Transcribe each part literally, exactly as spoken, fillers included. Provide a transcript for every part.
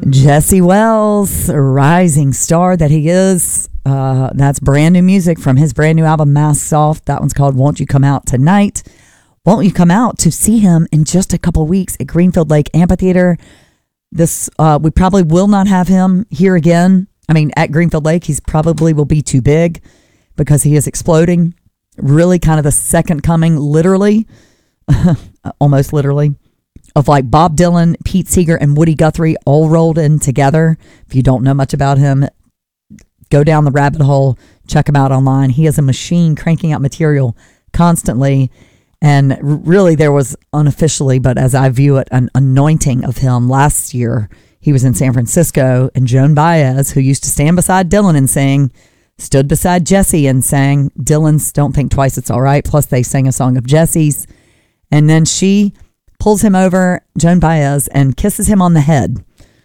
Jesse Wells, a rising star that he is. Uh, that's brand new music from his brand new album, Masks Off. That one's called Won't You Come Out Tonight. Won't you come out to see him in just a couple weeks at Greenfield Lake Amphitheater? This uh, we probably will not have him here again. I mean, at Greenfield Lake, he's probably will be too big because he is exploding. Really kind of the second coming, literally, almost literally, of like Bob Dylan, Pete Seeger, and Woody Guthrie all rolled in together. If you don't know much about him, go down the rabbit hole, check him out online. He is a machine cranking out material constantly. And really there was unofficially, but as I view it, an anointing of him last year. He was in San Francisco, and Joan Baez, who used to stand beside Dylan and sing, stood beside Jesse and sang Dylan's Don't Think Twice, It's All Right. Plus they sang a song of Jesse's. And then she pulls him over, Joan Baez, and kisses him on the head,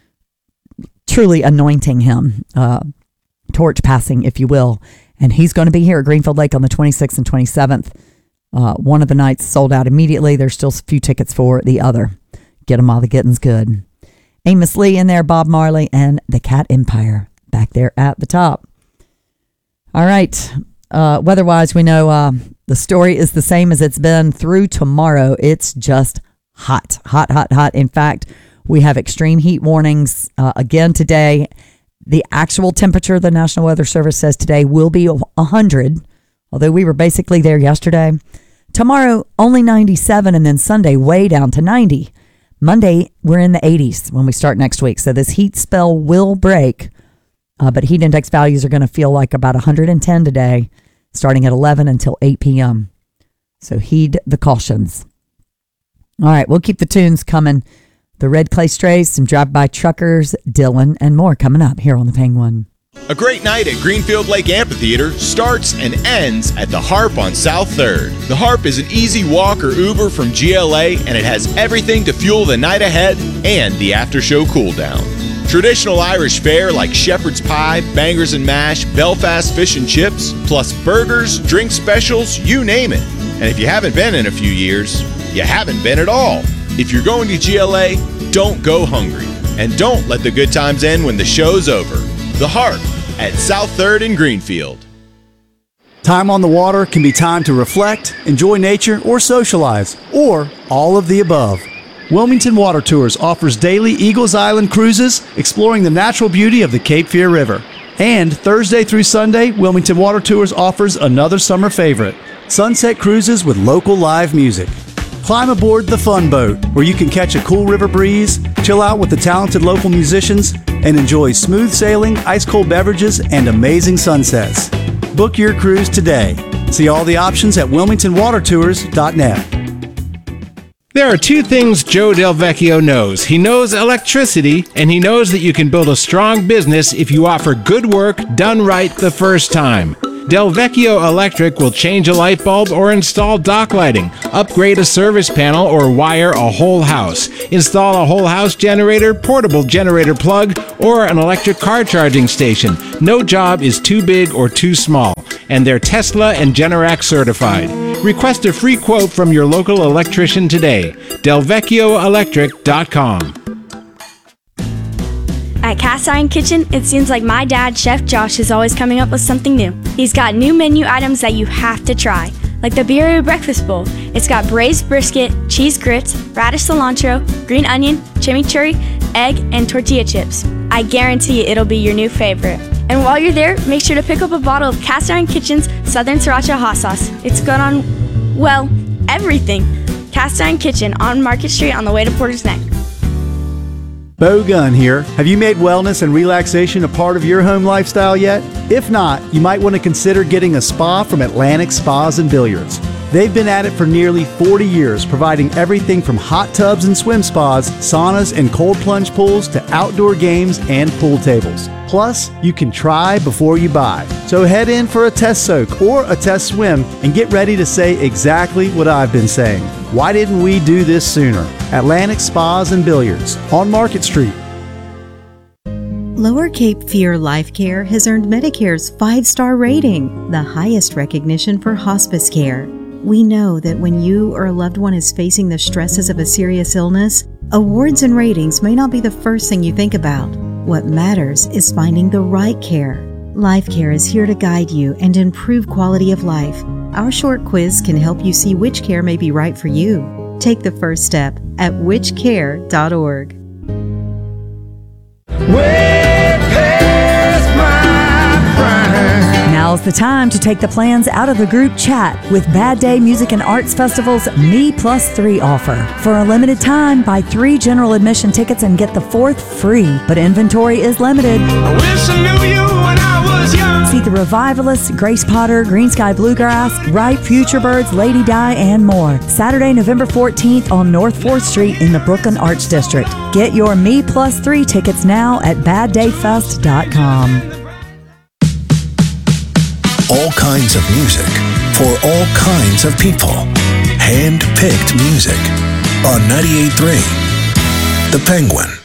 truly anointing him, uh, torch passing, if you will. And he's going to be here at Greenfield Lake on the twenty-sixth and twenty-seventh. Uh, one of the nights sold out immediately. There's still a few tickets for the other. Get them while the getting's good. Amos Lee in there, Bob Marley, and the Cat Empire back there at the top. All right. Uh, weather-wise, we know uh, the story is the same as it's been through tomorrow. It's just hot, hot, hot, hot. In fact, we have extreme heat warnings uh, again today. The actual temperature, the National Weather Service says today, will be one hundred, although we were basically there yesterday. Tomorrow, only ninety-seven, and then Sunday, way down to ninety. Monday, we're in the eighties when we start next week. So this heat spell will break, uh, but heat index values are going to feel like about one hundred ten today, starting at eleven until eight p.m. So heed the cautions. All right, we'll keep the tunes coming. The Red Clay Strays, some drive-by truckers, Dylan, and more coming up here on the Penguin. A great night at Greenfield Lake Amphitheater starts and ends at the Harp on South third. The Harp is an easy walk or Uber from G L A, and it has everything to fuel the night ahead and the after-show cool-down. Traditional Irish fare like shepherd's pie, bangers and mash, Belfast fish and chips, plus burgers, drink specials, you name it. And if you haven't been in a few years, you haven't been at all. If you're going to G L A, don't go hungry. And don't let the good times end when the show's over. The Harp at South third in Greenfield. Time on the water can be time to reflect, enjoy nature, or socialize, or all of the above. Wilmington Water Tours offers daily Eagles Island cruises exploring the natural beauty of the Cape Fear River. And Thursday through Sunday, Wilmington Water Tours offers another summer favorite, sunset cruises with local live music. Climb aboard the Fun Boat, where you can catch a cool river breeze, chill out with the talented local musicians, and enjoy smooth sailing, ice-cold beverages, and amazing sunsets. Book your cruise today. See all the options at wilmington water tours dot net. There are two things Joe Del Vecchio knows. He knows electricity, and he knows that you can build a strong business if you offer good work done right the first time. Del Vecchio Electric will change a light bulb or install dock lighting, upgrade a service panel, or wire a whole house, install a whole house generator, portable generator plug, or an electric car charging station. No job is too big or too small, and they're Tesla and Generac certified. Request a free quote from your local electrician today. del vecchio electric dot com. At Cast Iron Kitchen, it seems like my dad, Chef Josh, is always coming up with something new. He's got new menu items that you have to try, like the Birria Breakfast Bowl. It's got braised brisket, cheese grits, radish cilantro, green onion, chimichurri, egg, and tortilla chips. I guarantee it'll be your new favorite. And while you're there, make sure to pick up a bottle of Cast Iron Kitchen's Southern Sriracha Hot Sauce. It's good on, well, everything. Cast Iron Kitchen on Market Street on the way to Porter's Neck. Bo Gunn here. Have you made wellness and relaxation a part of your home lifestyle yet? If not, you might want to consider getting a spa from Atlantic Spas and Billiards. They've been at it for nearly forty years, providing everything from hot tubs and swim spas, saunas and cold plunge pools to outdoor games and pool tables. Plus, you can try before you buy. So head in for a test soak or a test swim and get ready to say exactly what I've been saying. Why didn't we do this sooner? Atlantic Spas and Billiards on Market Street. Lower Cape Fear Life Care has earned Medicare's five-star rating, the highest recognition for hospice care. We know that when you or a loved one is facing the stresses of a serious illness, Awards and ratings may not be the first thing you think about. What matters is finding the right care. LifeCare is here to guide you and improve quality of life. Our short quiz can help you see which care may be right for you. Take the first step at which care dot org. Now's the time to take the plans out of the group chat with Bad Day Music and Arts Festival's Me Plus Three offer. For a limited time, buy three general admission tickets and get the fourth free, but inventory is limited. I wish I knew you when I was young. See the Revivalists, Grace Potter, Green Sky Bluegrass, Ripe Future Birds, Lady Di, and more. Saturday, November fourteenth on North fourth Street in the Brooklyn Arts District. Get your Me Plus Three tickets now at bad day fest dot com. All kinds of music for all kinds of people. Hand-picked music on ninety-eight point three The Penguin.